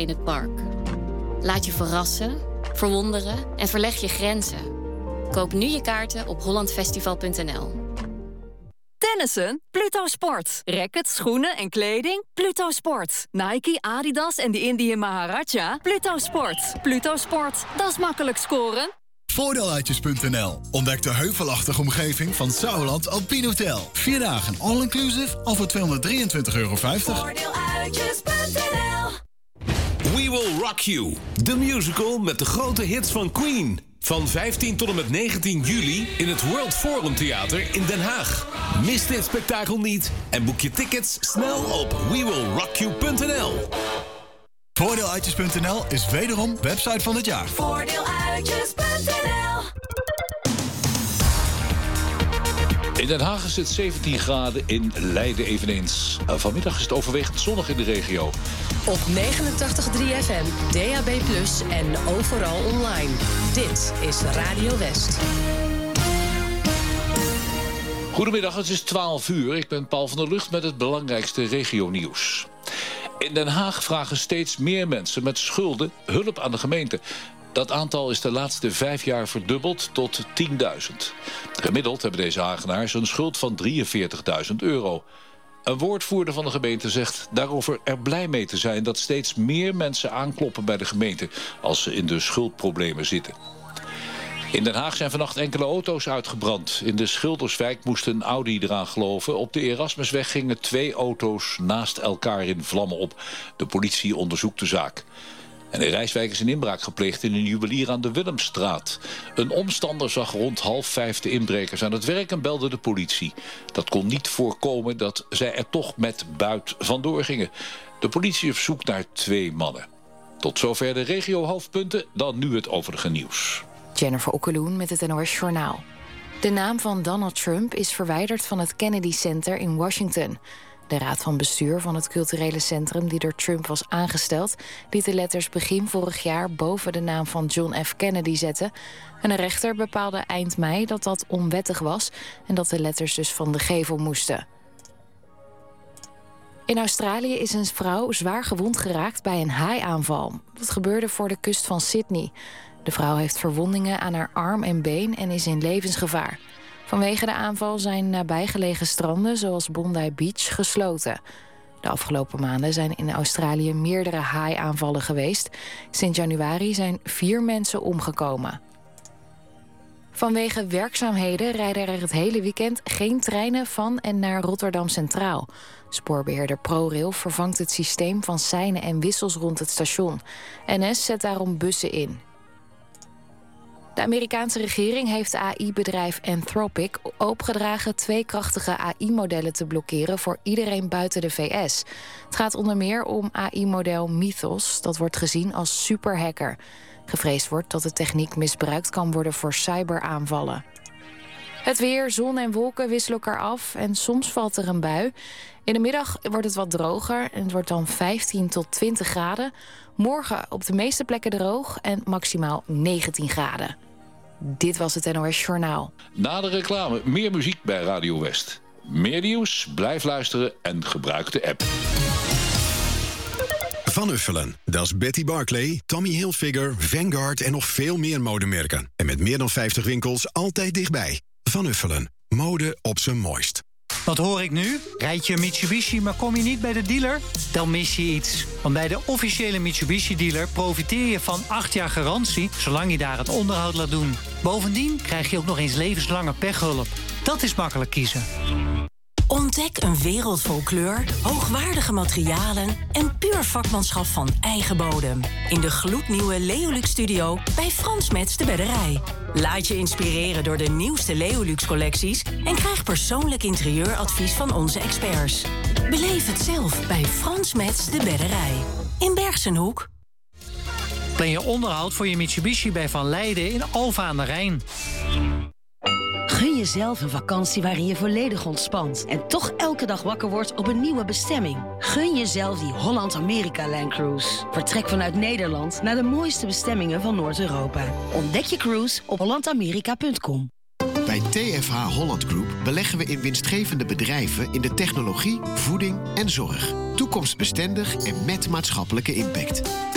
in het park. Laat je verrassen, verwonderen en verleg je grenzen. Koop nu je kaarten op hollandfestival.nl. Tennissen? Pluto Sport. Rackets, schoenen en kleding? Pluto Sport. Nike, Adidas en de Indian Maharaja? Pluto Sport. Pluto Sport. Dat is makkelijk scoren. Voordeeluitjes.nl. Ontdek de heuvelachtige omgeving van Sauerland Alpine Hotel. 4 dagen all-inclusive al voor €223,50. Voordeeluitjes.nl. We Will Rock You. De musical met de grote hits van Queen. Van 15 tot en met 19 juli in het World Forum Theater in Den Haag. Mis dit spektakel niet en boek je tickets snel op wewillrockyou.nl. Voordeeluitjes.nl is wederom website van het jaar. Voordeeluitjes.nl. In Den Haag is het 17 graden, in Leiden eveneens. Vanmiddag is het overwegend zonnig in de regio. Op 89.3 FM, DAB+ en overal online. Dit is Radio West. Goedemiddag, het is 12 uur. Ik ben Paul van der Lucht met het belangrijkste regionieuws. In Den Haag vragen steeds meer mensen met schulden hulp aan de gemeente. Dat aantal is de laatste 5 jaar verdubbeld tot 10.000. Gemiddeld hebben deze Hagenaars een schuld van €43.000. Een woordvoerder van de gemeente zegt daarover er blij mee te zijn dat steeds meer mensen aankloppen bij de gemeente als ze in de schuldproblemen zitten. In Den Haag zijn vannacht enkele auto's uitgebrand. In de Schilderswijk moest een Audi eraan geloven. Op de Erasmusweg gingen 2 auto's naast elkaar in vlammen op. De politie onderzoekt de zaak. En in Rijswijk is een inbraak gepleegd in een juwelier aan de Willemstraat. Een omstander zag rond 4:30 de inbrekers aan het werk en belde de politie. Dat kon niet voorkomen dat zij er toch met buit vandoor gingen. De politie op zoek naar 2 mannen. Tot zover de regio-hoofdpunten, dan nu het overige nieuws. Jennifer Okkeloen met het NOS Journaal. De naam van Donald Trump is verwijderd van het Kennedy Center in Washington. De raad van bestuur van het culturele centrum die door Trump was aangesteld, liet de letters begin vorig jaar boven de naam van John F. Kennedy zetten. En een rechter bepaalde eind mei dat dat onwettig was en dat de letters dus van de gevel moesten. In Australië is een vrouw zwaar gewond geraakt bij een haaiaanval. Dat gebeurde voor de kust van Sydney. De vrouw heeft verwondingen aan haar arm en been en is in levensgevaar. Vanwege de aanval zijn nabijgelegen stranden, zoals Bondi Beach, gesloten. De afgelopen maanden zijn in Australië meerdere haaiaanvallen geweest. Sinds januari zijn 4 mensen omgekomen. Vanwege werkzaamheden rijden er het hele weekend geen treinen van en naar Rotterdam Centraal. Spoorbeheerder ProRail vervangt het systeem van seinen en wissels rond het station. NS zet daarom bussen in. De Amerikaanse regering heeft AI-bedrijf Anthropic opgedragen 2 krachtige AI-modellen te blokkeren voor iedereen buiten de VS. Het gaat onder meer om AI-model Mythos, dat wordt gezien als superhacker. Gevreesd wordt dat de techniek misbruikt kan worden voor cyberaanvallen. Het weer, zon en wolken wisselen elkaar af en soms valt er een bui. In de middag wordt het wat droger en het wordt dan 15 tot 20 graden. Morgen op de meeste plekken droog en maximaal 19 graden. Dit was het NOS Journaal. Na de reclame meer muziek bij Radio West. Meer nieuws, blijf luisteren en gebruik de app. Van Uffelen, dat is Betty Barclay, Tommy Hilfiger, Vanguard en nog veel meer modemerken. En met meer dan 50 winkels altijd dichtbij. Van Uffelen, mode op zijn mooist. Wat hoor ik nu? Rijd je een Mitsubishi, maar kom je niet bij de dealer? Dan mis je iets. Want bij de officiële Mitsubishi-dealer profiteer je van 8 jaar garantie, zolang je daar het onderhoud laat doen. Bovendien krijg je ook nog eens levenslange pechhulp. Dat is makkelijk kiezen. Ontdek een wereld vol kleur, hoogwaardige materialen en puur vakmanschap van eigen bodem. In de gloednieuwe Leolux Studio bij Frans Mets de Bedderij. Laat je inspireren door de nieuwste Leolux collecties en krijg persoonlijk interieuradvies van onze experts. Beleef het zelf bij Frans Mets de Bedderij. In Bergsenhoek. Plan je onderhoud voor je Mitsubishi bij Van Leiden in Alphen aan de Rijn. Gun jezelf een vakantie waarin je volledig ontspant en toch elke dag wakker wordt op een nieuwe bestemming. Gun jezelf die Holland-Amerika-Line Cruise. Vertrek vanuit Nederland naar de mooiste bestemmingen van Noord-Europa. Ontdek je cruise op hollandamerika.com. Bij TFH Holland Group beleggen we in winstgevende bedrijven in de technologie, voeding en zorg. Toekomstbestendig en met maatschappelijke impact.